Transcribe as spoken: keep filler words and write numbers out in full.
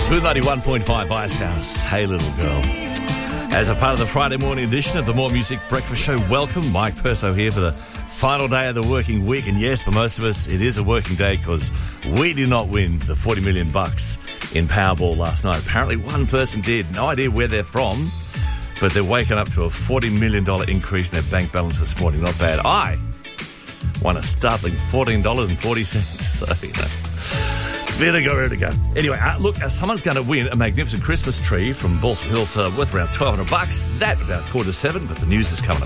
Smooth ninety-one point five Ice House. Hey, little girl. As a part of the Friday morning edition of the More Music Breakfast Show, welcome. Mike Perso here for the final day of the working week. And yes, for most of us, it is a working day because we did not win the forty million bucks in Powerball last night. Apparently one person did. No idea where they're from, but they're waking up to a forty million dollars increase in their bank balance this morning. Not bad. I won a startling fourteen dollars and forty cents. So, you know. There to go, there to go. Anyway, uh, look, uh, someone's going to win a magnificent Christmas tree from Balsam Hills uh, worth around twelve hundred bucks. That about quarter to seven, but the news is coming up.